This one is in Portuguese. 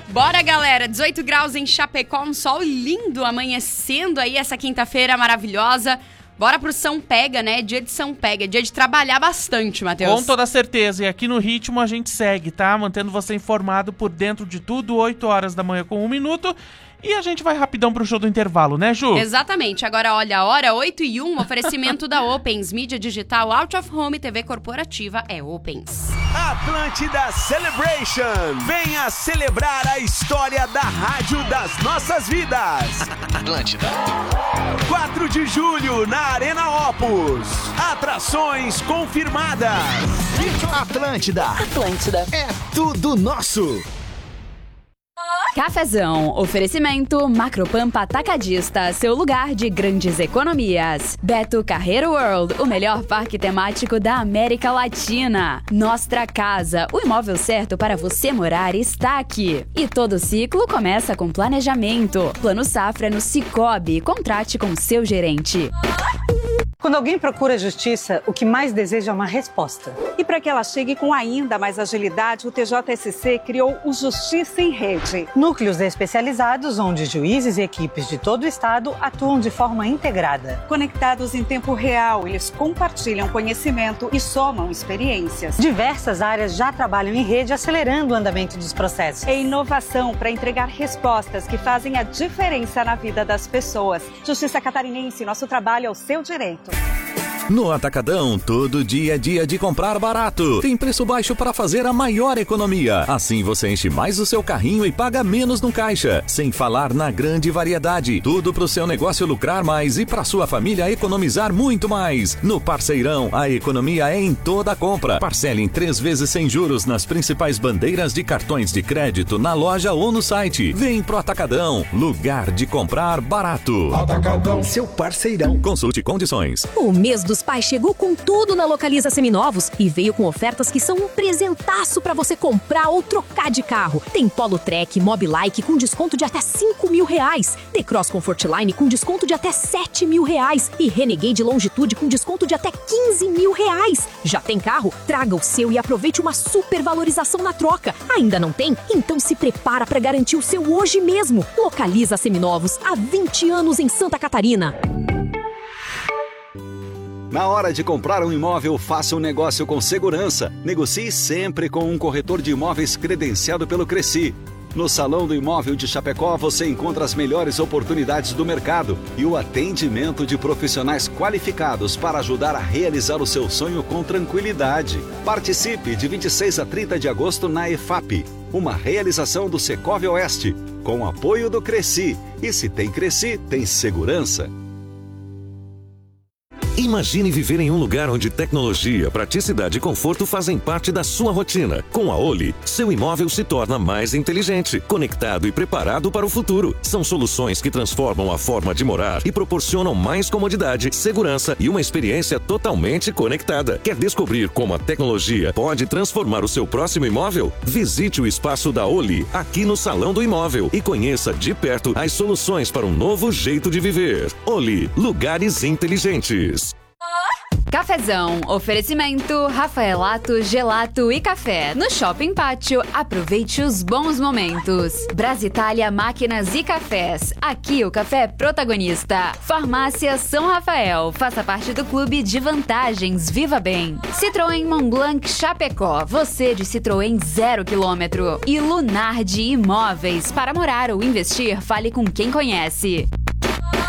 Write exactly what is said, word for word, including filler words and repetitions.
Bora, galera! dezoito graus em Chapecó, um sol lindo amanhecendo aí essa quinta-feira maravilhosa. Bora pro São Pega, né? Dia de São Pega, dia de trabalhar bastante, Matheus. Com toda certeza. E aqui no Ritmo a gente segue, tá? Mantendo você informado por dentro de tudo, oito horas da manhã com um minuto. E a gente vai rapidão pro show do intervalo, né, Ju? Exatamente. Agora olha a hora, oito e um, oferecimento da Opens. Mídia digital, out of home, T V corporativa é Opens. Atlântida Celebration. Venha celebrar a história da rádio das nossas vidas. Atlântida. quatro de julho, na Arena Opus. Atrações confirmadas. Atlântida. Atlântida. É tudo nosso. Cafezão, oferecimento Macropampa Atacadista, seu lugar de grandes economias. Beto Carreiro World, o melhor parque temático da América Latina. Nostra Casa, o imóvel certo para você morar está aqui. E todo ciclo começa com planejamento. Plano Safra no Cicobi, contrate com seu gerente. Quando alguém procura justiça, o que mais deseja é uma resposta. E para que ela chegue com ainda mais agilidade, o T J S C criou o Justiça em Rede. Núcleos especializados onde juízes e equipes de todo o estado atuam de forma integrada. Conectados em tempo real, eles compartilham conhecimento e somam experiências. Diversas áreas já trabalham em rede, acelerando o andamento dos processos. É inovação para entregar respostas que fazem a diferença na vida das pessoas. Justiça Catarinense, nosso trabalho é o seu direito. No Atacadão, todo dia é dia de comprar barato. Tem preço baixo para fazer a maior economia. Assim você enche mais o seu carrinho e paga menos no caixa. Sem falar na grande variedade. Tudo para o seu negócio lucrar mais e para sua família economizar muito mais. No Parceirão, a economia é em toda a compra. Parcele em três vezes sem juros nas principais bandeiras de cartões de crédito na loja ou no site. Vem pro Atacadão, lugar de comprar barato. Atacadão, seu parceirão. Consulte condições. O mês dos pais chegou com tudo na Localiza Seminovos e veio com ofertas que são um presentaço pra você comprar ou trocar de carro. Tem Polo Trek, Mobilike com desconto de até cinco mil reais. T-Cross Comfortline com desconto de até sete mil reais. E Renegade Longitude com desconto de até quinze mil reais. Já tem carro? Traga o seu e aproveite uma super valorização na troca. Ainda não tem? Então se prepara pra garantir o seu hoje mesmo. Localiza Seminovos, há vinte anos em Santa Catarina. Na hora de comprar um imóvel, faça um negócio com segurança. Negocie sempre com um corretor de imóveis credenciado pelo Cresci. No Salão do Imóvel de Chapecó, você encontra as melhores oportunidades do mercado e o atendimento de profissionais qualificados para ajudar a realizar o seu sonho com tranquilidade. Participe de vinte e seis a trinta de agosto na EFAP, uma realização do Secov Oeste, com apoio do Cresci. E se tem Cresci, tem segurança. Imagine viver em um lugar onde tecnologia, praticidade e conforto fazem parte da sua rotina. Com a Oli, seu imóvel se torna mais inteligente, conectado e preparado para o futuro. São soluções que transformam a forma de morar e proporcionam mais comodidade, segurança e uma experiência totalmente conectada. Quer descobrir como a tecnologia pode transformar o seu próximo imóvel? Visite o espaço da Oli, aqui no Salão do Imóvel, e conheça de perto as soluções para um novo jeito de viver. Oli, lugares inteligentes. Cafezão, oferecimento Rafaelato, Gelato e Café. No Shopping Pátio, aproveite os bons momentos. Brasitália Máquinas e Cafés. Aqui o café é protagonista. Farmácia São Rafael. Faça parte do clube de vantagens. Viva bem. Citroën Montblanc Chapecó. Você de Citroën zero quilômetro. E Lunardi Imóveis. Para morar ou investir, fale com quem conhece.